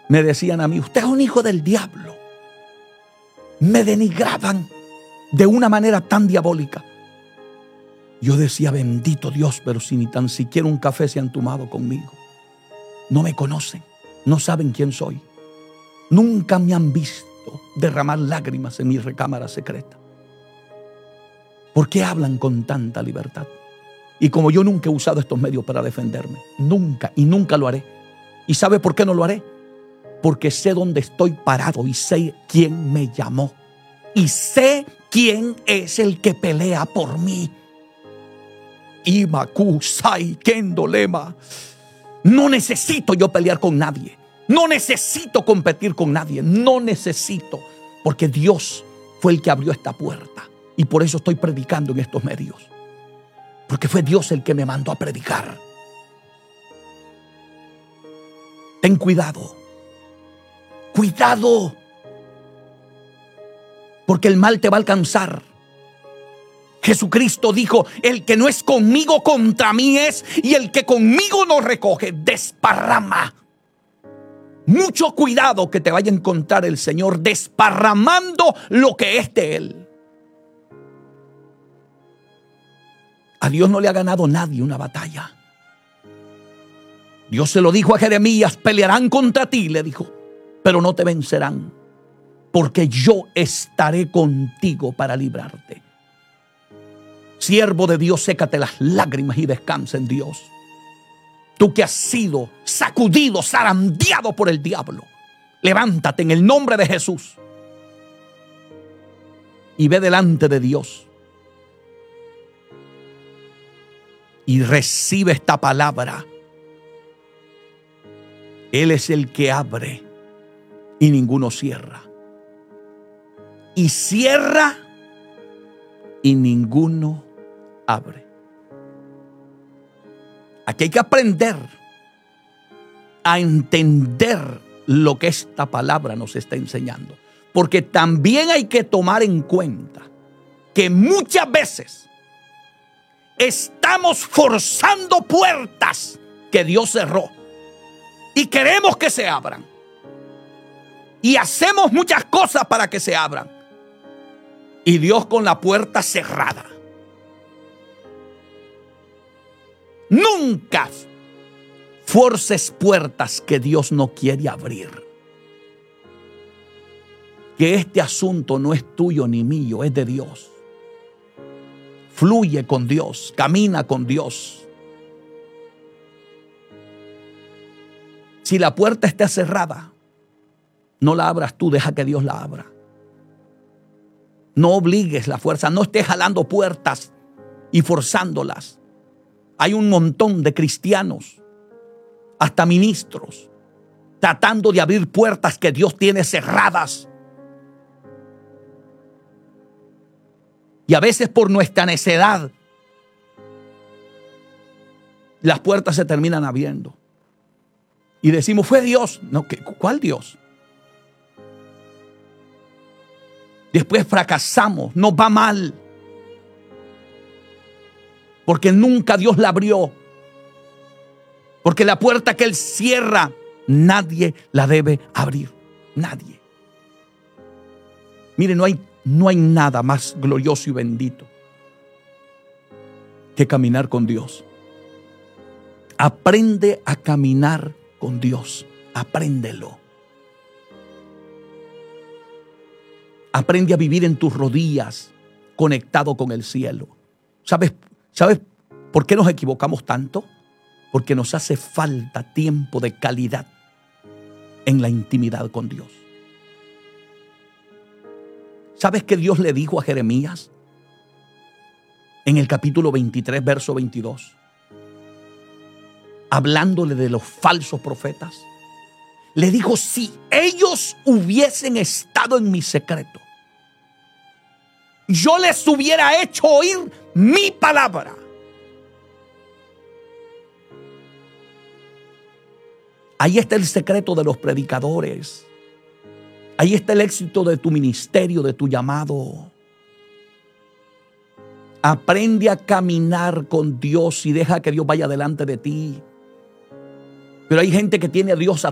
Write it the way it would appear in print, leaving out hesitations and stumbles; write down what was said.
me decían a mí: usted es un hijo del diablo. Me denigraban de una manera tan diabólica. Yo decía: bendito Dios, pero si ni tan siquiera un café se han tomado conmigo. No me conocen, no saben quién soy. Nunca me han visto derramar lágrimas en mi recámara secreta. ¿Por qué hablan con tanta libertad? Y como yo nunca he usado estos medios para defenderme, nunca y nunca lo haré. ¿Y sabe por qué no lo haré? Porque sé dónde estoy parado y sé quién me llamó. Y sé quién es el que pelea por mí. Imaku Sai Kendolema. No necesito yo pelear con nadie. No necesito competir con nadie. No necesito. Porque Dios fue el que abrió esta puerta. Y por eso estoy predicando en estos medios. Porque fue Dios el que me mandó a predicar. Ten cuidado. Cuidado. Porque el mal te va a alcanzar. Jesucristo dijo: el que no es conmigo, contra mí es, y el que conmigo no recoge, desparrama. Mucho cuidado que te vaya a encontrar el Señor desparramando lo que es de Él. A Dios no le ha ganado nadie una batalla. Dios se lo dijo a Jeremías: pelearán contra ti, le dijo, pero no te vencerán, porque yo estaré contigo para librarte. Siervo de Dios, sécate las lágrimas y descansa en Dios. Tú que has sido sacudido, zarandeado por el diablo, levántate en el nombre de Jesús y ve delante de Dios y recibe esta palabra. Él es el que abre y ninguno cierra, y cierra y ninguno abre. Aquí hay que aprender a entender lo que esta palabra nos está enseñando, porque también hay que tomar en cuenta que muchas veces estamos forzando puertas que Dios cerró y queremos que se abran, y hacemos muchas cosas para que se abran, y Dios con la puerta cerrada. Nunca forces puertas que Dios no quiere abrir. Que este asunto no es tuyo ni mío, es de Dios. Fluye con Dios, camina con Dios. Si la puerta está cerrada, no la abras tú, deja que Dios la abra. No obligues la fuerza, no estés jalando puertas y forzándolas. Hay un montón de cristianos, hasta ministros, tratando de abrir puertas que Dios tiene cerradas. Y a veces por nuestra necedad, las puertas se terminan abriendo. Y decimos: fue Dios. No, ¿cuál Dios? Después fracasamos, nos va mal, porque nunca Dios la abrió. Porque la puerta que Él cierra, nadie la debe abrir. Nadie. Mire, no hay nada más glorioso y bendito que caminar con Dios. Aprende a caminar con Dios. Apréndelo. Aprende a vivir en tus rodillas, conectado con el cielo. ¿Sabes por qué nos equivocamos tanto? Porque nos hace falta tiempo de calidad en la intimidad con Dios. ¿Sabes qué Dios le dijo a Jeremías? En el capítulo 23, verso 22. Hablándole de los falsos profetas. Le dijo: si ellos hubiesen estado en mi secreto, yo les hubiera hecho oír mi palabra. Ahí está el secreto de los predicadores. Ahí está el éxito de tu ministerio, de tu llamado. Aprende a caminar con Dios y deja que Dios vaya delante de ti. Pero hay gente que tiene a Dios